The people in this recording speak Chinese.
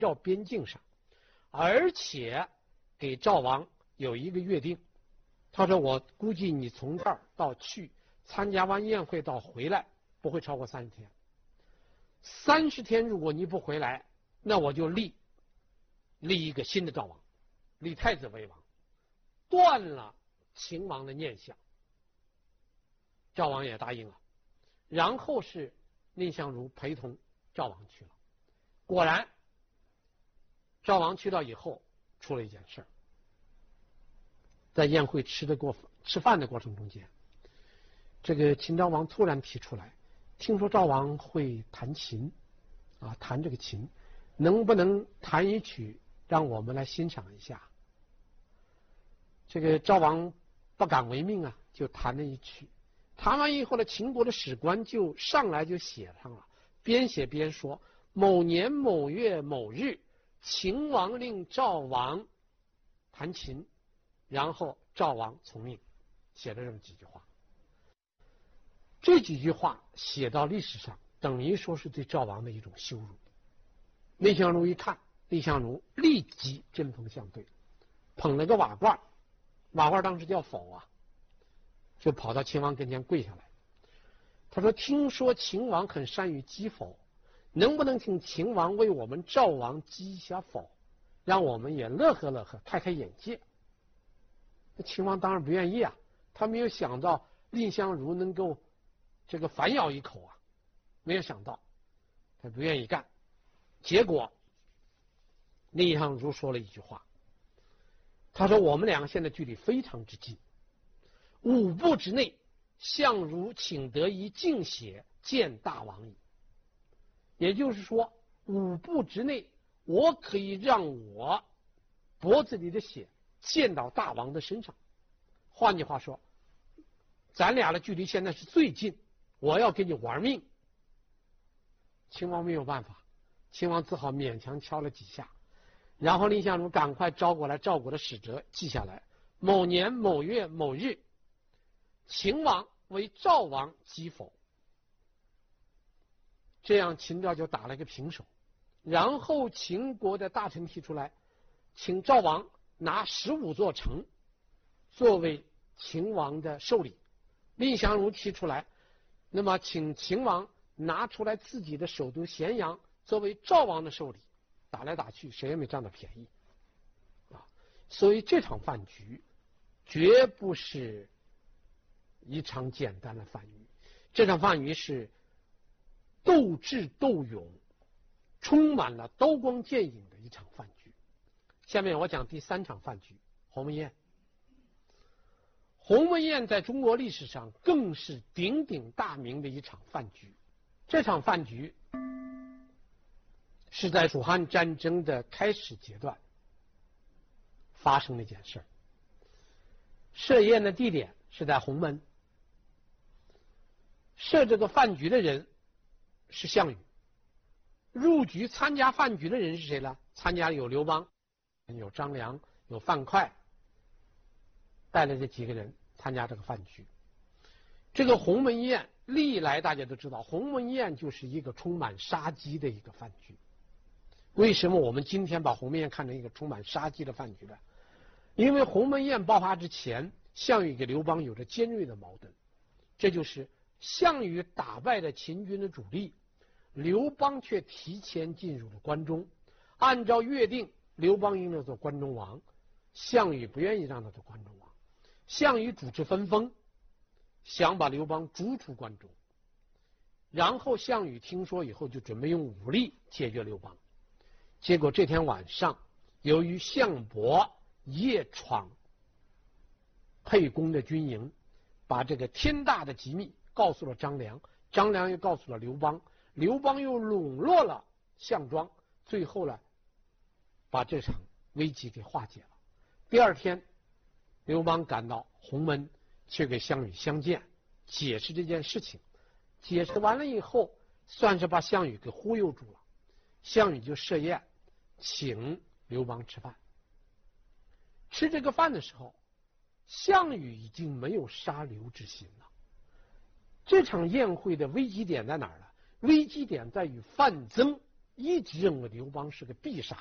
绕边境上，而且给赵王有一个约定，他说我估计你从这儿到去参加完宴会到回来不会超过30天，30天如果你不回来，那我就立一个新的赵王，立太子为王，断了秦王的念想。赵王也答应了，然后是蔺相如陪同赵王去了。果然赵王去到以后出了一件事儿，在宴会吃饭的过程中间，这个秦昭王突然提出来，听说赵王会弹琴弹这个琴，能不能弹一曲让我们来欣赏一下？这个赵王不敢违命就弹了一曲。弹完以后呢，秦国的史官就上来就写上了，边写边说：某年某月某日，秦王令赵王弹琴，然后赵王从命，写了这么几句话。这几句话写到历史上，等于说是对赵王的一种羞辱。蔺相如一看，蔺相如立即针锋相对，捧了个瓦罐，瓦罐当时叫否就跑到秦王跟前跪下来。他说：听说秦王很善于击否，能不能请秦王为我们赵王击一下否，让我们也乐呵乐呵，开开眼界。那秦王当然不愿意他没有想到蔺相如能够这个反咬一口没有想到，他不愿意干。结果蔺相如说了一句话，他说：我们两个现在距离非常之近，5步之内，相如请得一净血，见大王矣。也就是说，5步之内，我可以让我脖子里的血溅到大王的身上。换句话说，咱俩的距离现在是最近，我要跟你玩命。秦王没有办法，秦王只好勉强敲了几下，然后蔺相如赶快招过来赵国的使者，记下来：某年某月某日，秦王为赵王击否。这样秦赵就打了一个平手。然后秦国的大臣提出来，请赵王拿15座城作为秦王的寿礼。蔺相如提出来，那么请秦王拿出来自己的首都咸阳作为赵王的寿礼。打来打去，谁也没占到便宜所以这场饭局绝不是一场简单的饭局，这场饭局是斗智斗勇，充满了刀光剑影的一场饭局。下面我讲第3场饭局，鸿门宴。鸿门宴在中国历史上更是鼎鼎大名的一场饭局。这场饭局是在楚汉战争的开始阶段发生的一件事。设宴的地点是在鸿门，设这个饭局的人是项羽。入局参加饭局的人是谁呢？参加有刘邦，有张良，有范哙，带了这几个人参加这个饭局。这个鸿门宴历来大家都知道，鸿门宴就是一个充满杀机的一个饭局。为什么我们今天把鸿门宴看成一个充满杀机的饭局呢？因为鸿门宴爆发之前，项羽跟刘邦有着尖锐的矛盾。这就是项羽打败了秦军的主力，刘邦却提前进入了关中。按照约定，刘邦应该做关中王，项羽不愿意让他做关中王。项羽主持分封，想把刘邦逐出关中。然后项羽听说以后，就准备用武力解决刘邦。结果这天晚上，由于项伯夜闯沛公的军营，把这个天大的机密告诉了张良，张良又告诉了刘邦，刘邦又笼络了项庄，最后呢，把这场危机给化解了。第2天，刘邦赶到鸿门，去给项羽相见，解释这件事情。解释完了以后，算是把项羽给忽悠住了。项羽就设宴请刘邦吃饭。吃这个饭的时候，项羽已经没有杀刘之心了。这场宴会的危机点在哪儿呢？危机点在于范增一直认为刘邦是个必杀。